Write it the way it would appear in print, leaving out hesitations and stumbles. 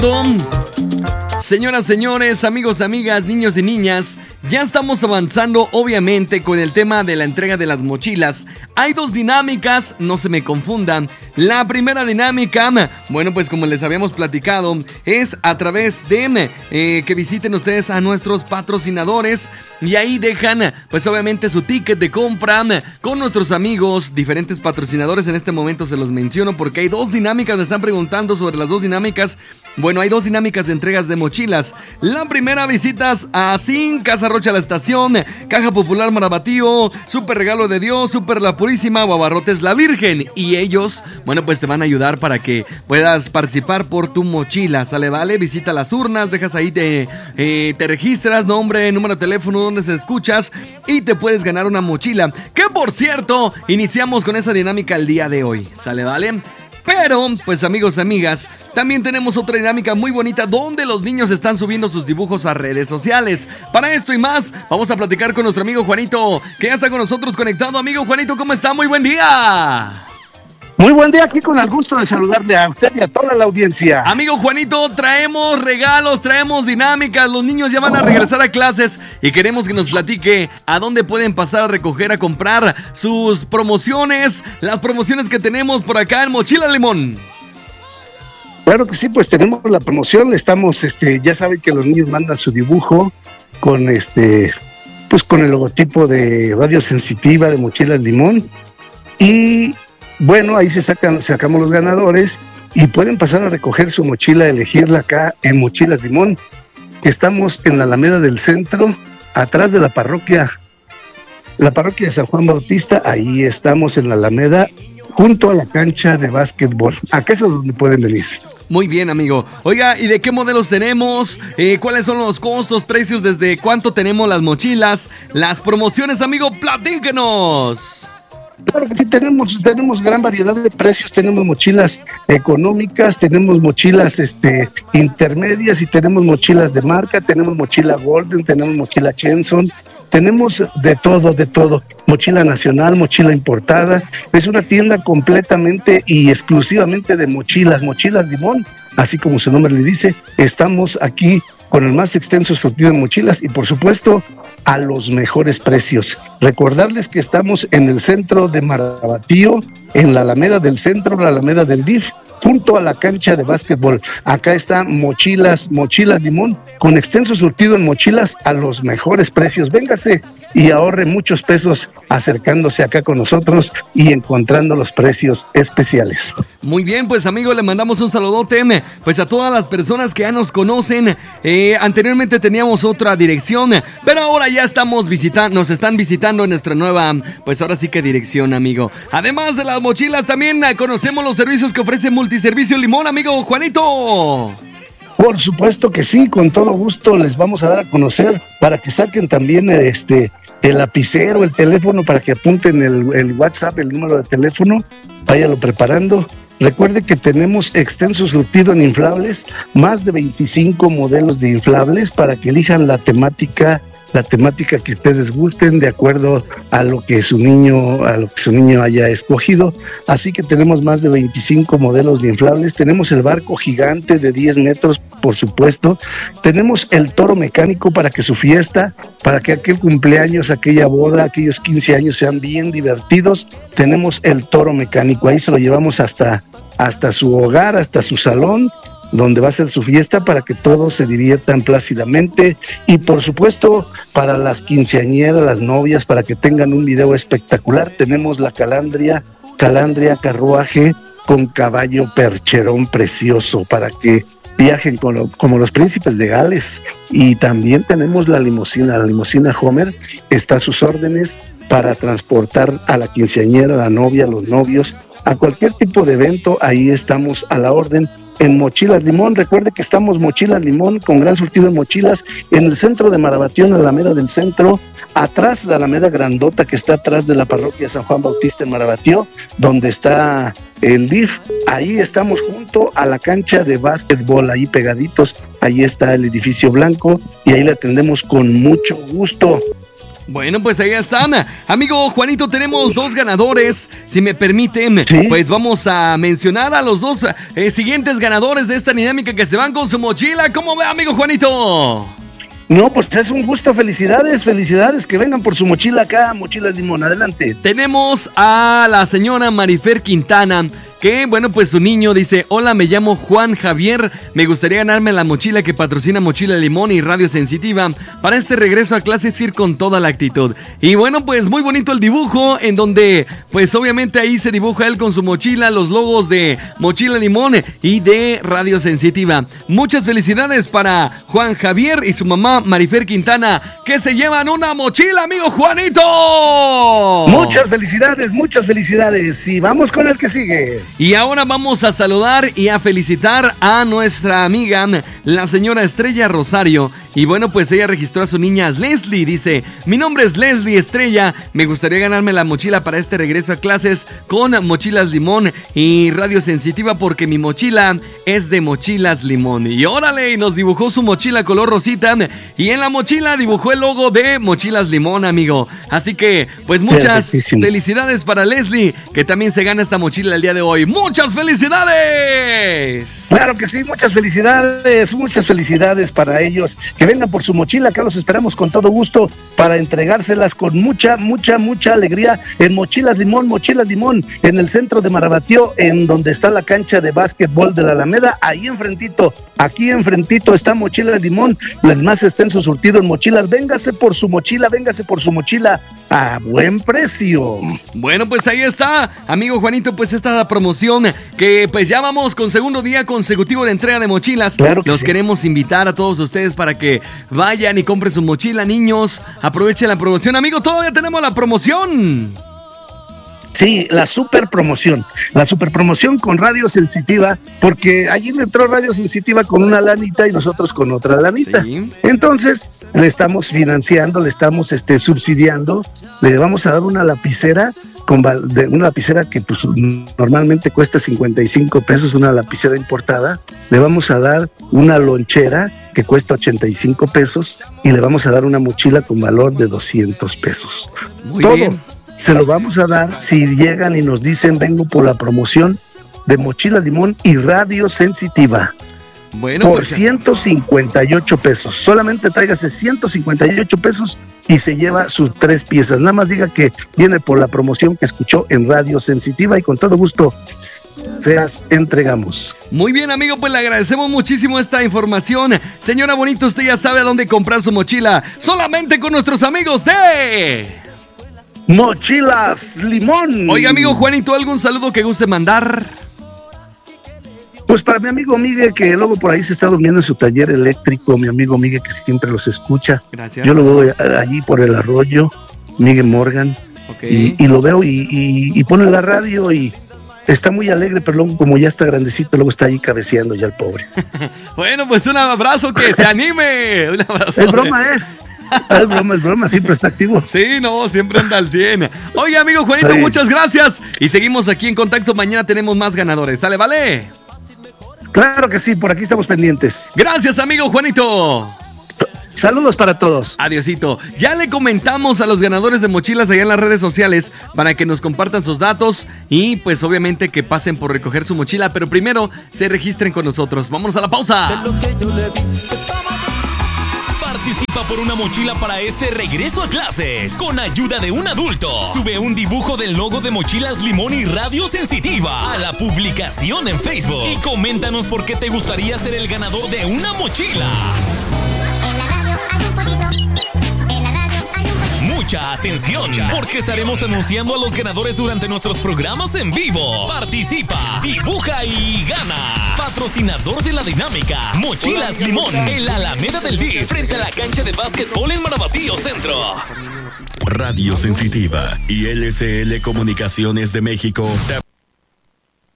Señoras, señores, amigos, amigas, niños y niñas, ya estamos avanzando obviamente con el tema de la entrega de las mochilas. Hay dos dinámicas, no se me confundan. La primera dinámica, bueno, pues como les habíamos platicado, es a través de que visiten ustedes a nuestros patrocinadores y ahí dejan pues obviamente su ticket de compra con nuestros amigos, diferentes patrocinadores. En este momento se los menciono porque hay dos dinámicas, me están preguntando sobre las dos dinámicas. Bueno, hay dos dinámicas de entregas de mochilas. La primera, visitas a SIN, Casa Rocha La Estación, Caja Popular Marabatío, Super Regalo de Dios, Super La Purísima o Abarrotes La Virgen. Y ellos, bueno, pues te van a ayudar para que puedas participar por tu mochila, ¿sale? Vale, visita las urnas, dejas ahí, te registras, nombre, número de teléfono, donde se escuchas y te puedes ganar una mochila. Que por cierto, iniciamos con esa dinámica el día de hoy, ¿sale? Vale. Pero, pues amigos, amigas, también tenemos otra dinámica muy bonita donde los niños están subiendo sus dibujos a redes sociales. Para esto y más, vamos a platicar con nuestro amigo Juanito, que ya está con nosotros conectado. Amigo Juanito, ¿cómo está? Muy buen día. Muy buen día, aquí con el gusto de saludarle a usted y a toda la audiencia. Amigo Juanito, traemos regalos, traemos dinámicas. Los niños ya van a regresar a clases y queremos que nos platique a dónde pueden pasar a recoger, a comprar sus promociones, las promociones que tenemos por acá en Mochila Limón. Claro que sí, pues tenemos la promoción, estamos, ya saben que los niños mandan su dibujo con pues con el logotipo de Radio Sensitiva de Mochila Limón y bueno, ahí sacamos los ganadores y pueden pasar a recoger su mochila, elegirla acá en Mochilas Limón. Estamos en la Alameda del Centro, atrás de la parroquia de San Juan Bautista. Ahí estamos en la Alameda, junto a la cancha de básquetbol. Acá es donde pueden venir. Muy bien, amigo. Oiga, ¿y de qué modelos tenemos? ¿Cuáles son los costos, precios? ¿Desde cuánto tenemos las mochilas? Las promociones, amigo, platíquenos. Claro que sí, tenemos gran variedad de precios, tenemos mochilas económicas, tenemos mochilas intermedias y tenemos mochilas de marca, tenemos mochila Golden, tenemos mochila Chenson, tenemos de todo, mochila nacional, mochila importada. Es una tienda completamente y exclusivamente de mochilas Limón, así como su nombre le dice. Estamos aquí con el más extenso surtido de mochilas y por supuesto a los mejores precios. Recordarles que estamos en el centro de Marabatío, en la Alameda del Centro, la Alameda del DIF, junto a la cancha de básquetbol. Acá está Mochilas Limón, con extenso surtido en mochilas a los mejores precios. Véngase y ahorre muchos pesos acercándose acá con nosotros y encontrando los precios especiales. Muy bien, pues amigo, le mandamos un saludote pues a todas las personas que ya nos conocen. Anteriormente teníamos otra dirección, pero ahora ya nos están visitando en nuestra nueva, pues ahora sí que dirección, amigo. Además de las mochilas, también conocemos los servicios que ofrece Multiservicio Limón, amigo Juanito. Por supuesto que sí, con todo gusto les vamos a dar a conocer para que saquen también el lapicero, el teléfono, para que apunten el WhatsApp, el número de teléfono, váyalo preparando. Recuerde que tenemos extenso surtido en inflables, más de 25 modelos de inflables para que elijan la temática que ustedes gusten de acuerdo a lo que su niño haya escogido. Así que tenemos más de 25 modelos de inflables. Tenemos el barco gigante de 10 metros, por supuesto. Tenemos el toro mecánico para que su fiesta, para que aquel cumpleaños, aquella boda, aquellos 15 años sean bien divertidos. Tenemos el toro mecánico. Ahí se lo llevamos hasta su hogar, hasta su salón, donde va a ser su fiesta, para que todos se diviertan plácidamente. Y por supuesto, para las quinceañeras, las novias, para que tengan un video espectacular, tenemos la calandria carruaje con caballo percherón precioso, para que viajen como los príncipes de Gales. Y también tenemos la limusina Homer, está a sus órdenes para transportar a la quinceañera, a la novia, a los novios, a cualquier tipo de evento. Ahí estamos a la orden en Mochilas Limón. Recuerde que estamos Mochilas Limón, con gran surtido de mochilas, en el centro de Marabatío, en la Alameda del Centro, atrás de la Alameda grandota que está atrás de la parroquia San Juan Bautista en Marabatío, donde está el DIF. Ahí estamos junto a la cancha de básquetbol, ahí pegaditos. Ahí está el edificio blanco y ahí le atendemos con mucho gusto. Bueno, pues ahí están. Amigo Juanito, tenemos 2 ganadores. Si me permiten, ¿Sí? Pues vamos a mencionar a los 2 siguientes ganadores de esta dinámica que se van con su mochila. ¿Cómo ve, amigo Juanito? No, pues es un gusto, felicidades, que vengan por su mochila acá, Mochila Limón, adelante. Tenemos a la señora Marifer Quintana, que bueno, pues su niño dice: hola, me llamo Juan Javier, me gustaría ganarme la mochila que patrocina Mochila Limón y Radio Sensitiva. Para este regreso a clases ir con toda la actitud. Y bueno, pues muy bonito el dibujo, en donde pues obviamente ahí se dibuja él con su mochila, los logos de Mochila Limón y de Radio Sensitiva. Muchas felicidades para Juan Javier y su mamá Marifer Quintana, que se llevan una mochila, amigo Juanito. Muchas felicidades, y vamos con el que sigue. Y ahora vamos a saludar y a felicitar a nuestra amiga, la señora Estrella Rosario. Y bueno, pues ella registró a su niña Leslie. Dice: mi nombre es Leslie Estrella, me gustaría ganarme la mochila para este regreso a clases con Mochilas Limón y Radio Sensitiva, porque mi mochila es de Mochilas Limón. Y órale, y nos dibujó su mochila color rosita, y en la mochila dibujó el logo de Mochilas Limón, amigo. Así que pues muchas felicidades para Leslie, que también se gana esta mochila el día de hoy. ¡Muchas felicidades! Claro que sí, muchas felicidades para ellos. Que vengan por su mochila, acá los esperamos con todo gusto para entregárselas con mucha alegría en Mochilas Limón, en el centro de Marabatío, en donde está la cancha de básquetbol de la Alameda, ahí enfrentito, aquí enfrentito está Mochilas Limón. El más está en su surtido en mochilas. Véngase por su mochila a buen precio. Bueno, pues ahí está, amigo Juanito, pues esta promoción que pues ya vamos con segundo día consecutivo de entrega de mochilas. Claro que los sí. Queremos invitar a todos ustedes para que vayan y compren su mochila, niños. Aprovechen la promoción, amigo, todavía tenemos la promoción. Sí, la super promoción con Radio Sensitiva, porque allí me entró Radio Sensitiva con una lanita y nosotros con otra lanita. Sí. Entonces, le estamos financiando, le estamos subsidiando, le vamos a dar una lapicera, una lapicera que pues normalmente cuesta 55 pesos, una lapicera importada. Le vamos a dar una lonchera que cuesta 85 pesos y le vamos a dar una mochila con valor de 200 pesos. Muy Todo bien. se lo vamos a dar si llegan y nos dicen: vengo por la promoción de Mochila Limón y Radio Sensitiva. Bueno, por pues 158 pesos. Solamente tráigase 158 pesos y se lleva sus 3 piezas. Nada más diga que viene por la promoción que escuchó en Radio Sensitiva y con todo gusto se las entregamos. muy bien, amigo, pues le agradecemos muchísimo esta información. Señora Bonito, usted ya sabe a dónde comprar su mochila. Solamente con nuestros amigos de Mochilas Limón. Oiga, amigo Juanito, ¿algún saludo que guste mandar? Pues para mi amigo Miguel, que luego por ahí se está durmiendo en su taller eléctrico, mi amigo Miguel, que siempre los escucha. Gracias. Yo lo veo allí por el arroyo, Miguel Morgan, Okay. y lo veo y pone la radio y está muy alegre, pero luego como ya está grandecito, luego está ahí cabeceando ya el pobre. Bueno, pues un abrazo, que se anime. Un abrazo. Es broma, es broma, siempre está activo. Sí, no, siempre anda al 100. Oiga, amigo Juanito, Sí. muchas gracias. Y seguimos aquí en contacto. Mañana tenemos más ganadores. ¿Sale, vale? Claro que sí, por aquí estamos pendientes. Gracias, amigo Juanito. Saludos para todos. Adiosito. Ya le comentamos a los ganadores de mochilas allá en las redes sociales para que nos compartan sus datos y pues obviamente que pasen por recoger su mochila, pero primero se registren con nosotros. Vámonos a la pausa. Participa por una mochila para este regreso a clases con ayuda de un adulto. Sube un dibujo del logo de Mochilas Limón y Radio Sensitiva a la publicación en Facebook y coméntanos por qué te gustaría ser el ganador de una mochila. Mucha atención, porque estaremos anunciando a los ganadores durante nuestros programas en vivo. Participa, dibuja y gana. Patrocinador de la dinámica, Mochilas Limón, en la Alameda del DIF, frente a la cancha de básquetbol en Marabatío Centro. Radio Sensitiva y LCL Comunicaciones de México